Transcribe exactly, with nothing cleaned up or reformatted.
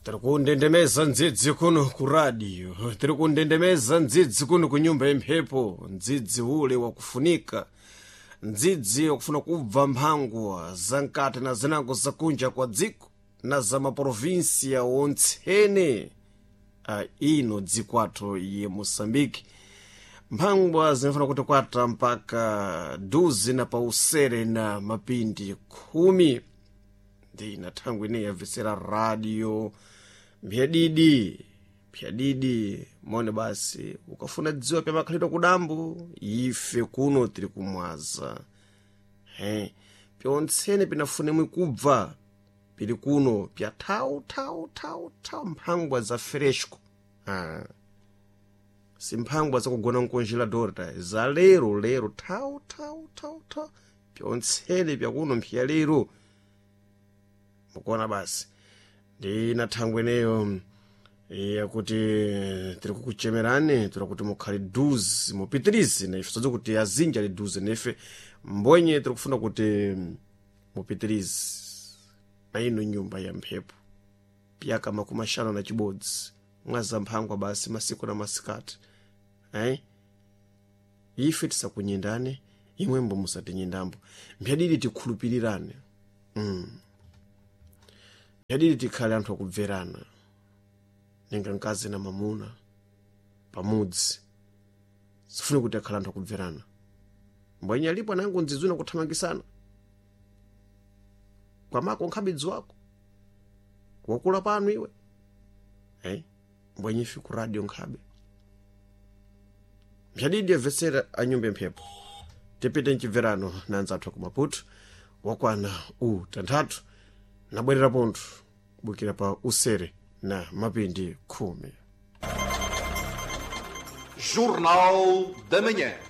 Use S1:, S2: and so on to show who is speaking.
S1: tiri kundendemeza ndzidzi kuno ku radio, tiri kundendemeza ndzidzi kuno ku nyumba yemphepo, ndzidzi ule wakufunika, ndzidzi wakufuna kubva mphangwa zankati na zinango zakunja kwa dziko na za maprovinsia ontsene a ino dzikwathu ye Moçambique. Mphangwa zinafuna kuti kwata mpaka duzi na pausere na mapindi khumi. Ndi na thangwi ine yabvisera radio mphiyadidi mphiyadidi mone basi ukafuna dziwa pya makhalidwe kudambu ife kuno tiri kumwaza. He pyontsene pinafunemwe kubva pili kuno pya thau thau thau thau mphangwa za freshko. Ah, si mphangwa za kugona mkonjelador ta za lero lero thau thau thau thau pyontsene pya kuno mphiya lero mukuona basi. Ndi na thangwi ineyo yakuti tiri kukuchemerani tiri kuti mukhali duzi mupitirizi na ife sozo kuti azinja li duzi nefe mbonye tiri kufuna kuti mupitirizi na ino nyumba ya mphepo pyaka makumi ashanu na chibodzi mwaza mphangwa basi masiku na masikati. Eh? Ife tisakunyindane imwembo musatinyindambo mphiyadidi tikhulupirirane. Mm. Mphiyadidi tikhale anthu akubverana ninga mkazi na mamuna pamudzi sifune kuti akhala anthu akubverana. Mbwenye alipo nangu nzizuna kuthamangisana kwa mako nkhabidzi wako wakula panu iwe. Eh? Mbwenye ife ku radio nkhabe mphiyadidi yabvesera anyumba mphepo tipite mchibverano na anzathu ku Maputo wakwana u tanthatu nabwerera pontho kubukira pa usere na mapindi khumi.
S2: Jornal da Manhã.